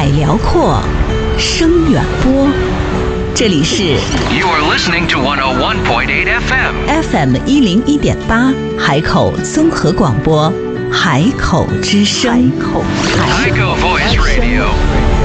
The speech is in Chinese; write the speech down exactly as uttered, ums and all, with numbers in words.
辽阔，声远播。这里是 You are listening to one oh one point eight F M F M 一零一点八海口综合广播，海口之声。海口 Echo Voice Radio